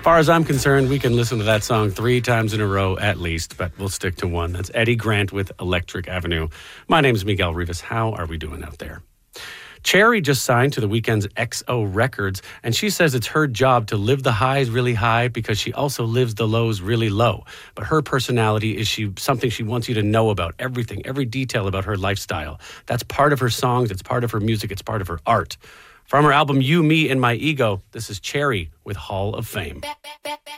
far as I'm concerned, we can listen to that song 3 times in a row at least, but we'll stick to one. That's Eddie Grant with Electric Avenue. My name's Miguel Rivas. How are we doing out there? Cherry just signed to the Weeknd's XO Records, and she says it's her job to live the highs really high because she also lives the lows really low. But her personality is something she wants you to know about, everything, every detail about her lifestyle. That's part of her songs, it's part of her music, it's part of her art. From her album You, Me, and My Ego, this is Cherry with Hall of Fame.